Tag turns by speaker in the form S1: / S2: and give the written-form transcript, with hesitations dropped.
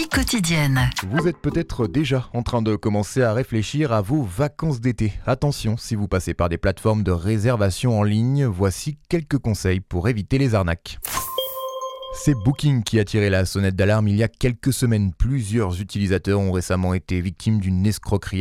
S1: quotidienne.
S2: Vous êtes peut-être déjà en train de commencer à réfléchir à vos vacances d'été. Attention, si vous passez par des plateformes de réservation en ligne, voici quelques conseils pour éviter les arnaques. C'est Booking qui a tiré la sonnette d'alarme il y a quelques semaines. Plusieurs utilisateurs ont récemment été victimes d'une escroquerie